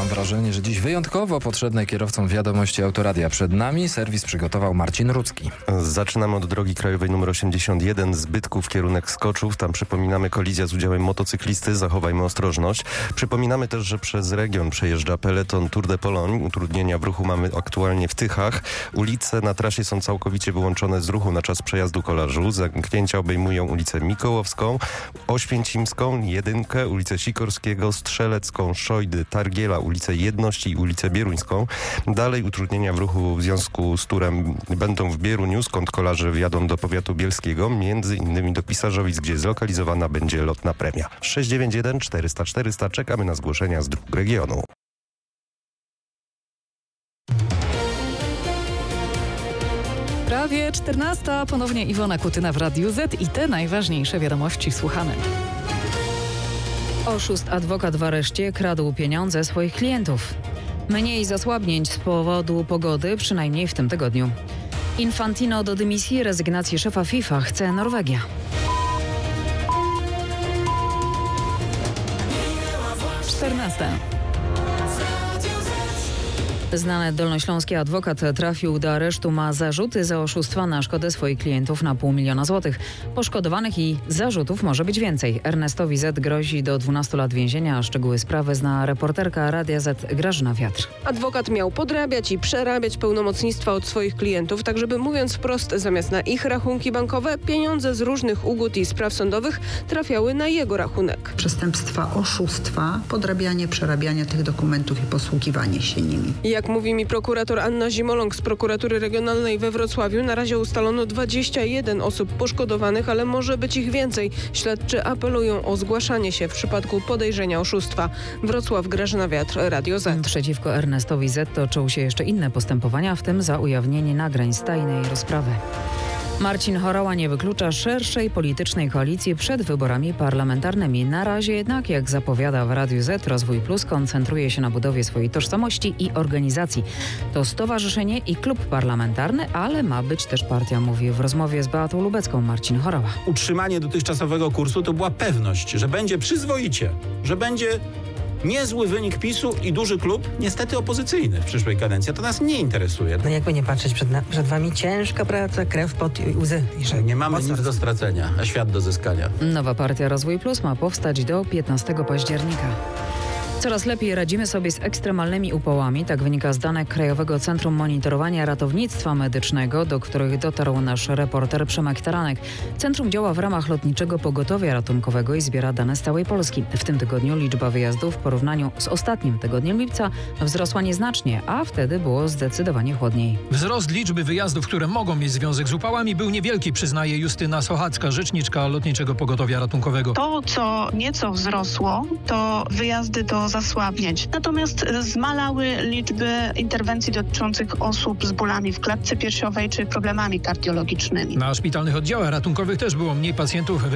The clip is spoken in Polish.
Mam wrażenie, że dziś wyjątkowo potrzebne kierowcom wiadomości Autoradia. Przed nami serwis przygotował Marcin Rudzki. Zaczynamy od drogi krajowej nr 81 z Bytków kierunek Skoczów. Tam przypominamy kolizja z udziałem motocyklisty. Zachowajmy ostrożność. Przypominamy też, że przez region przejeżdża peleton Tour de Pologne. Utrudnienia w ruchu mamy aktualnie w Tychach. Ulice na trasie są całkowicie wyłączone z ruchu na czas przejazdu kolażu. Zamknięcia obejmują ulicę Mikołowską, Oświęcimską, Jedynkę, ulicę Sikorskiego, Strzelecką, Szojdy, Targiela, ulicę Jedności i ulicę Bieruńską. Dalej utrudnienia w ruchu w związku z turem będą w Bieruniu, skąd kolarze wjadą do powiatu bielskiego, między innymi do Pisarzowic, gdzie zlokalizowana będzie lotna premia. 691 400 400. Czekamy na zgłoszenia z dróg regionu. Prawie 14. Ponownie Iwona Kutyna w Radiu Z i te najważniejsze wiadomości słuchamy. Oszust adwokat w areszcie kradł pieniądze swoich klientów. Mniej zasłabnięć z powodu pogody, przynajmniej w tym tygodniu. Infantino do dymisji, rezygnacji szefa FIFA chce Norwegia. Znany dolnośląski adwokat trafił do aresztu, ma zarzuty za oszustwa na szkodę swoich klientów na $500 000 złotych. Poszkodowanych i zarzutów może być więcej. Ernestowi Z grozi do 12 lat więzienia, a szczegóły sprawy zna reporterka Radia Z Grażyna Wiatr. Adwokat miał podrabiać i przerabiać pełnomocnictwa od swoich klientów, tak żeby, mówiąc wprost, zamiast na ich rachunki bankowe, pieniądze z różnych ugód i spraw sądowych trafiały na jego rachunek. Przestępstwa oszustwa, podrabianie, przerabianie tych dokumentów i posługiwanie się nimi. Jak mówi mi prokurator Anna Zimoląg z prokuratury regionalnej we Wrocławiu, na razie ustalono 21 osób poszkodowanych, ale może być ich więcej. Śledczy apelują o zgłaszanie się w przypadku podejrzenia oszustwa. Wrocław, Grażyna Wiatr, Radio Z. Przeciwko Ernestowi Z toczą się jeszcze inne postępowania, w tym za ujawnienie nagrań z tajnej rozprawy. Marcin Horała nie wyklucza szerszej politycznej koalicji przed wyborami parlamentarnymi. Na razie jednak, jak zapowiada w Radiu Z, Rozwój Plus koncentruje się na budowie swojej tożsamości i organizacji. To stowarzyszenie i klub parlamentarny, ale ma być też partia, mówi w rozmowie z Beatą Lubecką Marcin Horała. Utrzymanie dotychczasowego kursu to była pewność, że będzie przyzwoicie, że będzie niezły wynik PiS-u i duży klub, niestety opozycyjny w przyszłej kadencji. To nas nie interesuje. No jakby nie patrzeć, przed wami ciężka praca, krew, pot i łzy. Nie mamy nic do stracenia, a świat do zyskania. Nowa partia Rozwój Plus ma powstać do 15 października. Coraz lepiej radzimy sobie z ekstremalnymi upałami, tak wynika z danych Krajowego Centrum Monitorowania Ratownictwa Medycznego, do których dotarł nasz reporter Przemek Taranek. Centrum działa w ramach Lotniczego Pogotowia Ratunkowego i zbiera dane z całej Polski. W tym tygodniu liczba wyjazdów w porównaniu z ostatnim tygodniem lipca wzrosła nieznacznie, a wtedy było zdecydowanie chłodniej. Wzrost liczby wyjazdów, które mogą mieć związek z upałami, był niewielki, przyznaje Justyna Sochacka, rzeczniczka Lotniczego Pogotowia Ratunkowego. To, co nieco wzrosło, to wyjazdy do zasłabnięć. Natomiast zmalały liczby interwencji dotyczących osób z bólami w klatce piersiowej czy problemami kardiologicznymi. Na szpitalnych oddziałach ratunkowych też było mniej pacjentów